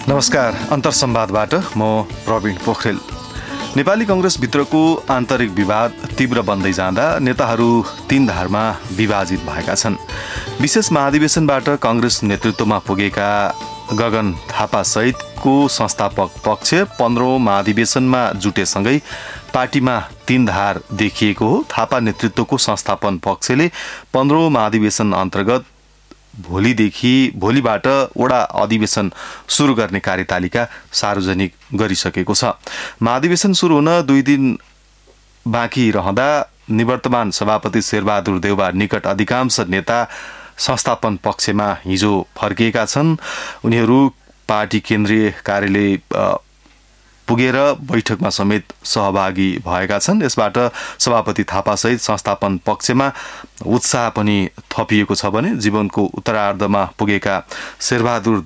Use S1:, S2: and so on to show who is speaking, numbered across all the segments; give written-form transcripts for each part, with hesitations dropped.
S1: नमस्कार, अन्तर्संवादबाट म प्रवीण पोखरेल। नेपाली कांग्रेसभित्रको आन्तरिक विवाद तीव्र बन्दै जाँदा नेताहरू तीन धारमा विभाजित भएका छन्। विशेष महाधिवेशनबाट कांग्रेस नेतृत्वमा पुगेका गगन थापा सहितको संस्थापक पक्ष 15औं महाधिवेशनमा जुटेसँगै पार्टीमा तीन धार देखिएको हो। थापा नेतृत्वको संस्थापन पक्षले 15औं महाधिवेशन अन्तर्गत भोलिबाट वडा अधिवेशन सुरु गर्ने कार्यतालिका सार्वजनिक गरिसकेको छ। महाधिवेशन सुरु हुन 2 दिन बाँकी रहँदा निवर्तमान सभापति शेरबहादुर देउवा निकट अधिकांश नेता संस्थापन पक्षमा हिजो फर्किएका छन्। उनीहरू पार्टी केन्द्रीय कार्यालय पुगेर बैठकमा समेत सहभागी भएका छन्। यसबाट सभापति थापासहित संस्थापन पक्षमा उत्साह पनि थपिएको छ भने जीवनको उत्तरार्धमा पुगेका शेरबहादुर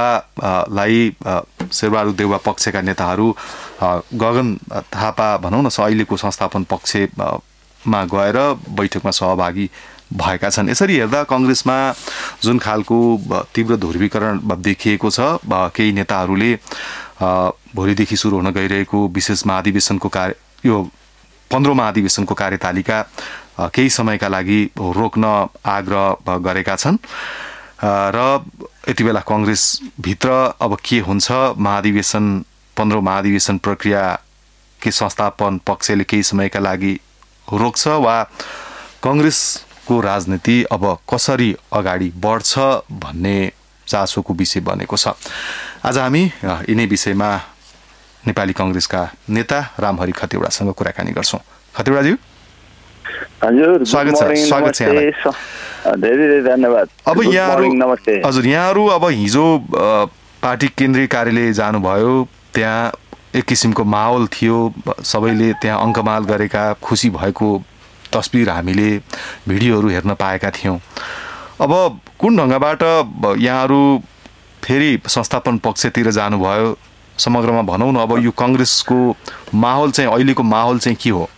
S1: देउवा पक्षका नेताहरू गगन थापा भनौँ न अहिलेको संस्थापन पक्षमा गएर बैठकमा सहभागी भएका छन्। यसरी हेर्दा कांग्रेसमा जुन खालको तीव्र ध्रुवीकरण देखिएको छ, केही नेताहरूले भोलिदेखि सुरु हुन गइरहेको विशेष महाधिवेशनको यो 15औं महाधिवेशनको कार्यतालिका केही समयका लागि रोक्न आग्रह गरेका छन् र यति बेला कांग्रेसभित्र अब के हुन्छ, महाधिवेशन 15औं महाधिवेशन प्रक्रिया के संस्थापन पक्षले केही समयका लागि रोक्छ वा कांग्रेसको राजनीति अब कसरी अगाडि बढ्छ भन्ने चासोको विषय बनेको छ। आज हामी यिनै विषयमा नेपाली कांग्रेसका नेता रामहरि खतिवड़ासँग कुराकानी गर्छौं। खतिवड़ाज्यू,
S2: हजुर,
S1: स्वागत छ यहाँलाई।
S2: धेरै धन्यवाद।
S1: अब यहाँहरू अब हिजो पार्टी केन्द्रीय कार्यालय जानुभयो, त्यहाँ एक किसिमको माहौल थियो, सबैले त्यहाँ अङ्कमाल गरेका खुसी भएको तस्बिर हामीले भिडियोहरू हेर्न पाएका थियौं। अब कुन ढंगबाट यहाँहरू फेरि संस्थापन पक्षतिर जानुभयो, समग्रमा भनौँ न अब यो कांग्रेसको माहौल चाहिँ अहिलेको माहौल चाहिँ के हो?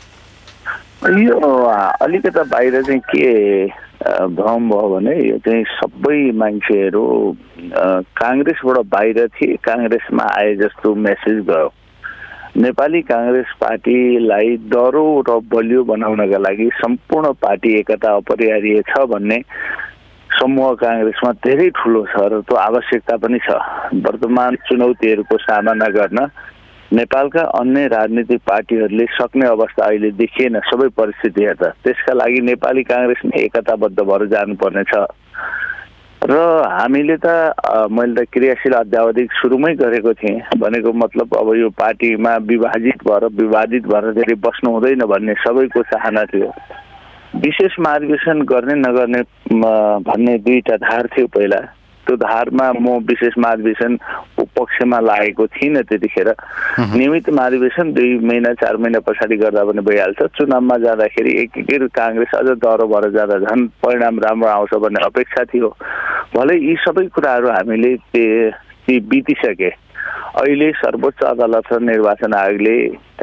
S2: यो अलिकता बाहिर चाहिँ के भ्रम भयो भने यो चाहिँ सबै मान्छेहरू कांग्रेसबाट बाहिर थिए, कांग्रेसमा आए जस्तो मेसेज गयो। नेपाली कांग्रेस पार्टीलाई दह्रो र बलियो बनाउनका लागि सम्पूर्ण पार्टी एकता अपरिहार्य छ भन्ने समूह कांग्रेसमा धेरै ठुलो छ र त्यो आवश्यकता पनि छ। वर्तमान चुनौतीहरूको सामना गर्न नेपालका अन्य राजनीतिक पार्टीहरूले सक्ने अवस्था अहिले देखिएन सबै परिस्थिति हेर्दा। त्यसका लागि नेपाली कांग्रेसले एकताबद्ध भएर जानुपर्ने छ र हामीले त मैले त क्रियाशील अध्यावधिक सुरुमै गरेको थिएँ। भनेको मतलब अब यो पार्टीमा विभाजित भएर धेरै बस्नु हुँदैन भन्ने सबैको चाहना थियो। विशेष महाधिवेशन गर्ने नगर्ने भन्ने दुईटा धार थियो पहिला। त्यो धारमा म विशेष महाधिवेशन पक्षमा लागेको थिइनँ त्यतिखेर। नियमित महाधिवेशन 2 महिना 4 महिना पछाडि गर्दा पनि भइहाल्छ। चुनावमा जाँदाखेरि एकीकृत कांग्रेस अझ दह्रो भएर जाँदा झन् परिणाम राम्रो आउँछ भन्ने अपेक्षा थियो। भले यी सबै कुराहरू हामीले बितिसके। अहिले सर्वोच्च अदालत र निर्वाचन आयोगले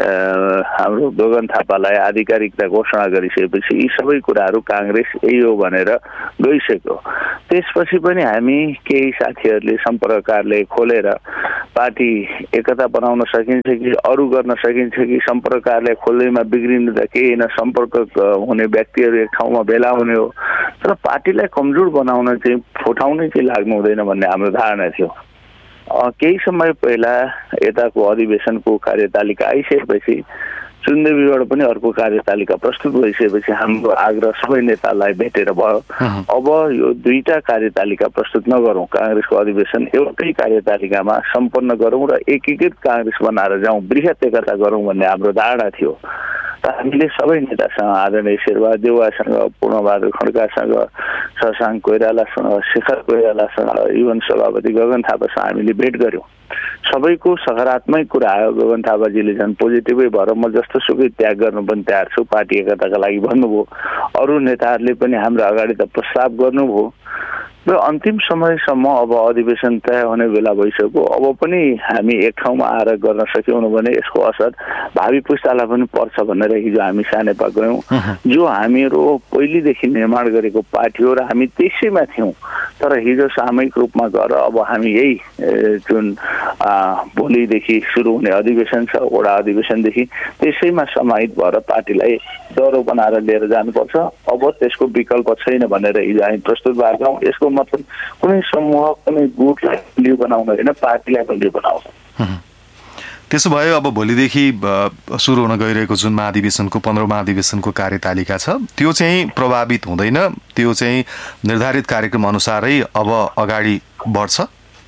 S2: हाम्रो गगन थापालाई आधिकारिकता घोषणा गरिसकेपछि यी सबै कुराहरू कांग्रेस यही हो भनेर गइसक्यो। त्यसपछि पनि हामी केही साथीहरूले सम्पर्क कार्यालय खोलेर पार्टी एकता बनाउन सकिन्छ कि अरू गर्न सकिन्छ कि सम्पर्क कार्यालय खोल्दैमा बिग्रिनु त केही होइन, सम्पर्क हुने व्यक्तिहरू एक ठाउँमा भेला हुने हो, तर पार्टीलाई कमजोर बनाउन चाहिँ फुटाउनै चाहिँ लाग्नु हुँदैन भन्ने हाम्रो धारणा थियो। केही समय पहिला यताको अधिवेशनको कार्यतालिका आइसकेपछि सुनदेवीबाट पनि अर्को कार्यतालिका प्रस्तुत भइसकेपछि हाम्रो आग्रह सबै नेतालाई भेटेर भयो। अब यो दुईटा कार्यतालिका प्रस्तुत नगरौँ, कांग्रेसको अधिवेशन एउटै कार्यतालिकामा सम्पन्न गरौँ र एकीकृत कांग्रेस बनाएर जाउँ, बृहत एकता गरौँ भन्ने हाम्रो धारणा थियो। हामीले सबै नेतासँग, आदरणीय शेरबहादुर देउवासँग, पूर्णबहादुर खड्कासँग, शशाङ्क कोइरालासँग, शेखर कोइरालासँग, इभन सभापति गगन थापासँग हामीले भेट गर्यौँ। सबैको सकारात्मक कुरा आयो। गगन थापाजीले झन् पोजिटिभै भएर म जस्तो सुकै त्याग गर्नु पनि तयार छु पार्टी एकताका लागि भन्नुभयो। अरू नेताहरूले पनि हाम्रो अगाडि त प्रस्ताव गर्नुभयो। र अन्तिम समयसम्म अब अधिवेशन तय हुने बेला भइसक्यो। अब पनि हामी एक ठाउँमा आएर गर्न सक्यौँ भने यसको असर भावी पुस्तालाई पनि पर्छ भनेर हिजो हामी सानेपा गयौँ। जो हामीहरू पहिलेदेखि निर्माण गरेको पार्टी हो र हामी त्यसैमा थियौँ, तर हिजो सामूहिक रूपमा गएर अब हामी यही जुन भोलिदेखि सुरु हुने अधिवेशन छ, वडा अधिवेशनदेखि त्यसैमा समाहित भएर पार्टीलाई दह्रो बनाएर लिएर जानुपर्छ। अब त्यसको विकल्प छैन भनेर हिजो हामी प्रस्तुत भएका छौँ। यसको मतलब कुनै समूह कुनै गुटलाई बलियो बनाउनु होइन, पार्टीलाई बलियो बनाउनु।
S1: त्यसो भए अब भोलिदेखि सुरु हुन गइरहेको जुन महाधिवेशनको 15औं महाधिवेशनको कार्यतालिका छ त्यो चाहिँ प्रभावित हुँदैन, त्यो चाहिँ निर्धारित कार्यक्रम अनुसारै अब अगाडि बढ्छ।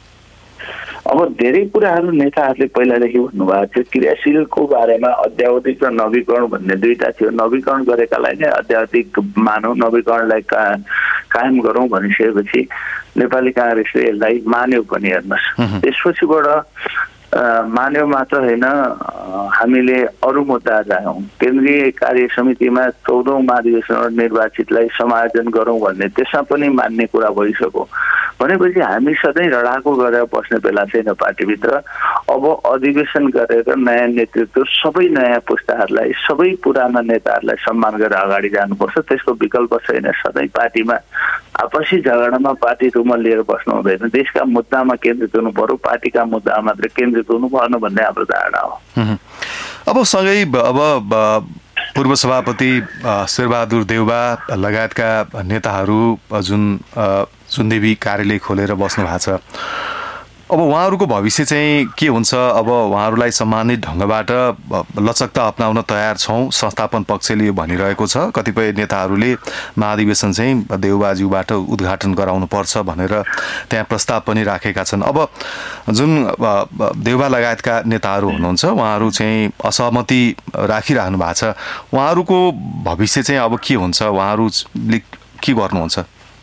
S2: अब धेरै कुराहरू नेताहरूले पहिलादेखि भन्नुभएको थियो। क्रियाशीलको बारेमा अध्यावधिक र नवीकरण भन्ने दुईटा थियो। नवीकरण गरेकालाई नै अध्यावधिक मानौँ, नवीकरणलाई कायम गरौँ भनिसकेपछि नेपाली काङ्ग्रेसले यसलाई मान्यो पनि। हेर्नुहोस्, त्यसपछिबाट मान्यो मात्र होइन, हामीले अरू मुद्दा जायौँ। केन्द्रीय कार्य समितिमा 14औं महाधिवेशन निर्वाचितलाई समायोजन गरौँ भन्ने, त्यसमा पनि मान्ने कुरा भइसक्यो। भनेपछि हामी सधैँ लडाकु गरेर बस्ने बेला छैन पार्टीभित्र। अब अधिवेशन गरेर नयाँ नेतृत्व, सबै नयाँ पुस्ताहरूलाई, सबै पुराना नेताहरूलाई सम्मान गरेर अगाडि जानुपर्छ। त्यसको विकल्प छैन। सधैँ पार्टीमा आपसी झगडामा पार्टी रुममा लिएर बस्नु हुँदैन। देशका मुद्दामा केन्द्रित हुनु पर्यो, पार्टीका मुद्दामा मात्र केन्द्रित हुनु भएन भन्ने हाम्रो धारणा हो।
S1: अब सँगै पूर्व सभापति शेरबहादुर देउबा लगायतका नेताहरू जुन सुनदेवी कार्यालय खोलेर बस्नु भएको छ, अब उहाँहरूको भविष्य चाहिँ के हुन्छ? अब उहाँहरूलाई सम्मानित ढङ्गबाट लचकता अपनाउन तयार छौँ संस्थापन पक्षले यो भनिरहेको छ। कतिपय नेताहरूले महाधिवेशन चाहिँ देउबाज्यूबाट उद्घाटन गराउनु पर्छ भनेर त्यहाँ प्रस्ताव पनि राखेका छन्। अब जुन देउबा लगायतका नेताहरू हुनुहुन्छ उहाँहरू चाहिँ असहमति राखिरहनु भएको छ, उहाँहरूको भविष्य चाहिँ अब के हुन्छ? उहाँहरूले के गर्नुहुन्छ?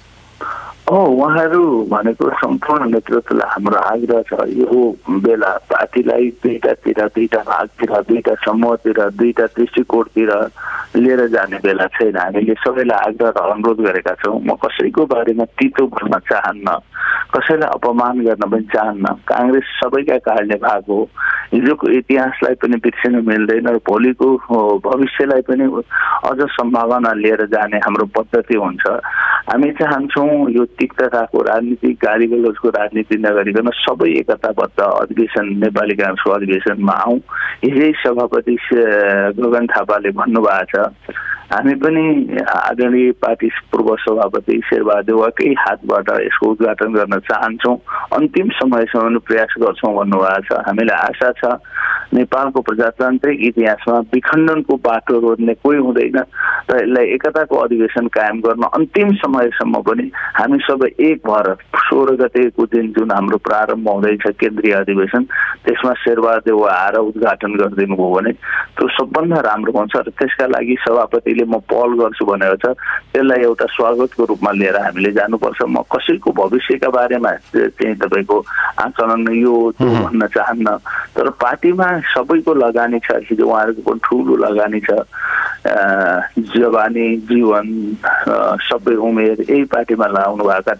S2: उहाँहरू भनेको सम्पूर्ण नेतृत्वलाई हाम्रो आग्रह छ, यो बेला पार्टीलाई दुईटा भागतिर, दुईटा समूहतिर, दुईटा दृष्टिकोणतिर लिएर जाने बेला छैन। हामीले सबैलाई आग्रह र अनुरोध गरेका छौँ। म कसैको बारेमा तितो भन्न चाहन्न, कसैलाई अपमान गर्न पनि चाहन्न। काङ्ग्रेस सबैका काट्ने भाग हो। हिजोको इतिहासलाई पनि बिर्सिन मिल्दैन र भोलिको भविष्यलाई पनि अझ सम्भावना लिएर जाने हाम्रो पद्धति हुन्छ। हामी चाहन्छौँ यो तिक्तताको राजनीति, गाली गलौजको राजनीति नगरिकन सबै एकताबद्ध अधिवेशन, नेपाली काङ्ग्रेसको अधिवेशनमा आउँ। हिजै सभापति गगन थापाले भन्नुभएको छ, हामी पनि आदरणीय पार्टी पूर्व सभापति शेरबहादुर देउवाकै हातबाट यसको उद्घाटन गर्न चाहन्छौँ। अन्तिम समयसम्म प्रयास गर्छौँ भन्नुभएको छ। हामीलाई आशा छ नेपालको प्रजातान्त्रिक इतिहासमा विखण्डनको बाटो रोज्ने कोही हुँदैन र यसलाई एकताको अधिवेशन कायम गर्न अन्तिम समयसम्म पनि हामी सबै एक भएर 16 गतेको दिन जुन हाम्रो प्रारम्भ हुँदैछ केन्द्रीय अधिवेशन, त्यसमा शेरबहादुर देउवा आएर उद्घाटन गरिदिनु भयो भने त्यो सबभन्दा राम्रो हुन्छ र त्यसका लागि सभापतिले म पहल गर्छु भनेको छ। त्यसलाई एउटा स्वागतको रूपमा लिएर हामीले जानुपर्छ। म कसैको भविष्यका बारेमा चाहिँ तपाईँको आकलन यो त्यो भन्न चाहन्न, तर पार्टीमा सबैको लगानी छ। हिजो उहाँहरूको पनि ठुलो लगानी छ। जवानी, जीवन, सबै उमेर यही पार्टीमा लगाउनु भएका